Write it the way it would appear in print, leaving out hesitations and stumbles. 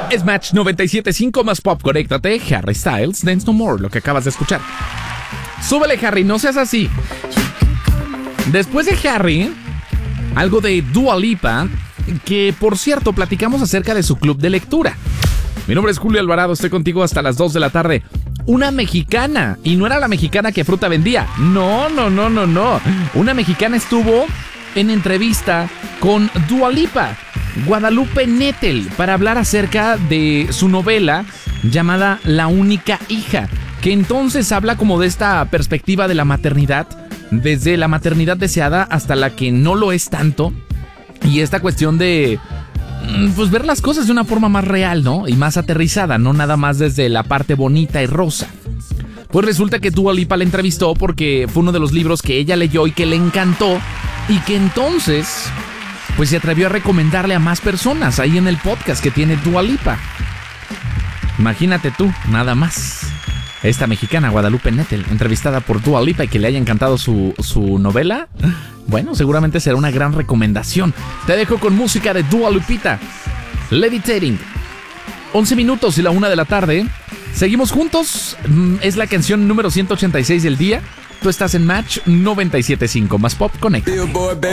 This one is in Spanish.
Es Match 97.5 más pop, conéctate. Harry Styles, Dance No More, lo que acabas de escuchar. Súbele, Harry, no seas así. Después de Harry, algo de Dua Lipa, que por cierto platicamos acerca de su club de lectura. Mi nombre es Julio Alvarado, estoy contigo hasta las 2 de la tarde. Una mexicana, y no era la mexicana que fruta vendía. No. Una mexicana estuvo en entrevista con Dua Lipa, Guadalupe Nettel, para hablar acerca de su novela llamada La Única Hija, que entonces habla como de esta perspectiva de la maternidad, desde la maternidad deseada hasta la que no lo es tanto, y esta cuestión de pues ver las cosas de una forma más real, ¿no? Y más aterrizada, no nada más desde la parte bonita y rosa. Pues resulta que Dua Lipa la entrevistó porque fue uno de los libros que ella leyó y que le encantó, y que entonces pues se atrevió a recomendarle a más personas ahí en el podcast que tiene Dua Lipa. Imagínate tú, nada más. Esta mexicana, Guadalupe Nettel, entrevistada por Dua Lipa y que le haya encantado su novela. Bueno, seguramente será una gran recomendación. Te dejo con música de Dua Lipita, Levitating. 11 minutos y la 1 de la tarde. Seguimos juntos. Es la canción número 186 del día. Tú estás en Match 97.5 más pop. Conecta.